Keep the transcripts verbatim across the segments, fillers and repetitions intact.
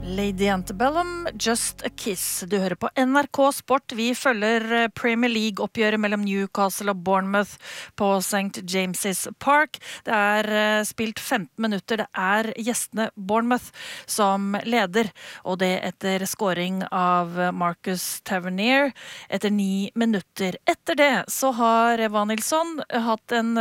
Lady Antebellum, Just a Kiss. Du hører på N R K Sport. Vi følger Premier League-oppgjøret mellom Newcastle og Bournemouth på Saint James's Park. Det er spilt femten minutter. Det er gjestene Bournemouth som leder, og det etter scoring av Marcus Tavernier etter ni minutter. Etter det så har Evanilson hatt en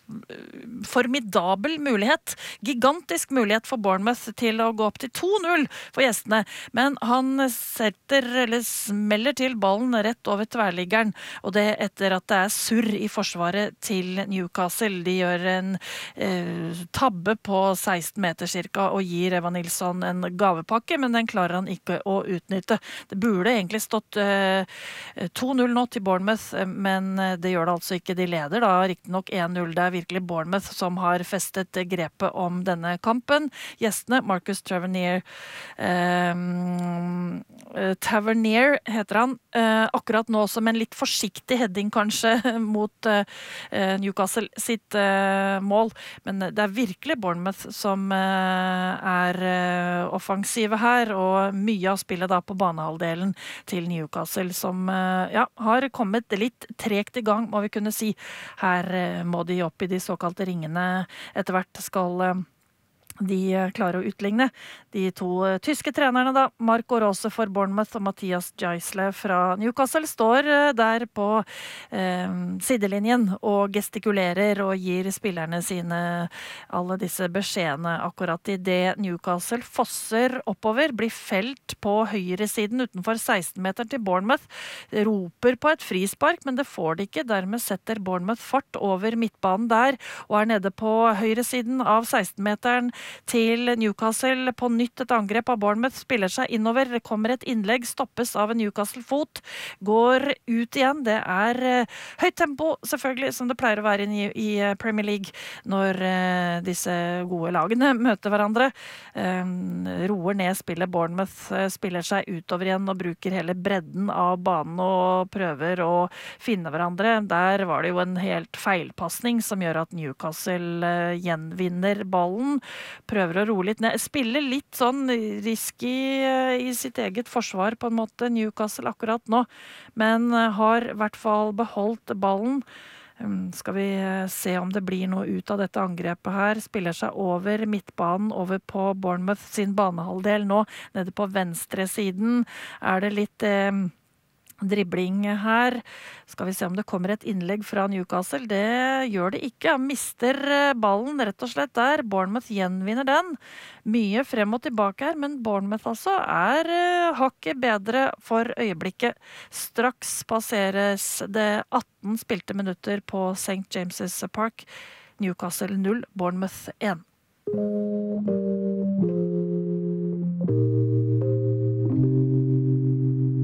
formidabel mulighet, gigantisk mulighet for Bournemouth til å gå opp til to null for gjestene, men han setter eller smeller til ballen rett over tverrliggeren, og det etter at det er surr i forsvaret til Newcastle. De gjør en eh, tabbe på seksten meter cirka og gir Evanilson en gavepakke, men den klarer han ikke å utnytte. Det burde egentlig stått eh, to null nå til Bournemouth, men det gjør det altså ikke. De leder da riktig nok en null. Det er virkelig Bournemouth som har festet grepet om denne kampen. Gjestene, Marcus Tavernier eh, Tavernier heter han, eh, akkurat nå som en litt forsiktig heading kanskje mot eh, Newcastle sitt eh, mål, men det er virkelig Bournemouth som eh, er eh, offensive her, og mye av spillet da på banehalvdelen til Newcastle som eh, ja, har kommet litt tregt i gang, må vi kunne si. Her eh, må de opp i de såkalte ringene etter hvert skal de klarer å utligne. De to tyske trenerne da, Marco Rose for Bournemouth og Mathias Geisler fra Newcastle, står der på eh, sidelinjen og gestikulerer og gir spillerne sine alle disse beskjedene akkurat i det Newcastle fosser oppover, blir felt på høyre siden utenfor seksten meter til Bournemouth, roper på et frispark, men det får de ikke. Dermed setter Bournemouth fart over midtbanen der og er nede på høyre siden av seksten meteren til Newcastle. På nytt et angrep av Bournemouth, spiller seg innover, det kommer et innlegg, stoppes av en Newcastle-fot, går ut igjen. Det er uh, høyt tempo, selvfølgelig, som det pleier å være i, i Premier League når uh, disse gode lagene møter hverandre. Um, roer ned spillet. Bournemouth uh, spiller seg utover igjen og bruker hele bredden av banen og prøver å finne hverandre. Der var det jo en helt feilpassning som gjør at Newcastle uh, gjenvinner ballen. Prøver å roe litt ned. Spiller litt sånn risky i sitt eget forsvar på en måte, Newcastle akkurat nå, men har i hvert fall beholdt ballen. Skal vi se om det blir noe ut av dette angrepet her. Spiller seg over midtbanen, over på Bournemouth sin banehalvdel nå. Nede på venstre siden er det litt eh, dribling her. Skal vi se om det kommer et innlegg fra Newcastle. Det gjør det ikke. Han mister ballen rett og slett der. Bournemouth gjenvinner den. Mye frem og tilbake her, men Bournemouth altså er uh, hakket bedre for øyeblikket. Straks passeres det atten spilte minutter på Saint James's Park. Newcastle null, Bournemouth én.